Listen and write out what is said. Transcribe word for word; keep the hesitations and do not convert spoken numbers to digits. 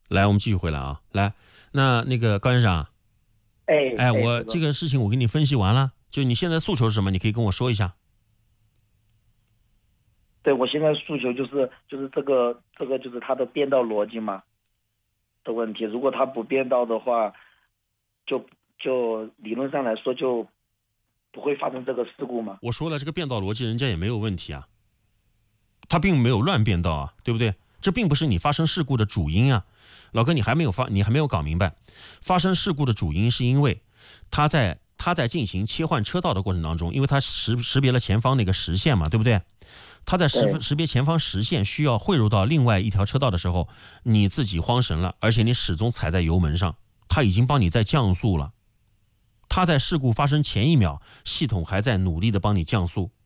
来，我们继续回来啊，来，那那个高先生啊， 哎哎，我哎， 这个事情我给你分析完了，就你现在诉求是什么？你可以跟我说一下。 对，我现在诉求就是就是这个这个就是它的变道逻辑嘛的问题。如果它不变道的话，就就理论上来说就不会发生这个事故嘛。 我说了，这个变道逻辑人家也没有问题啊，他并没有乱变道啊，对不对？这并不是你发生事故的主因啊，老哥，你还没有发，你还没有搞明白，发生事故的主因是因为他在他在进行切换车道的过程当中，因为他识识别了前方那个实线嘛，对不对？他在识对识别前方实线需要汇入到另外一条车道的时候，你自己慌神了，而且你始终踩在油门上，他已经帮你在降速了。他在事故发生前一秒，系统还在努力的帮你降速，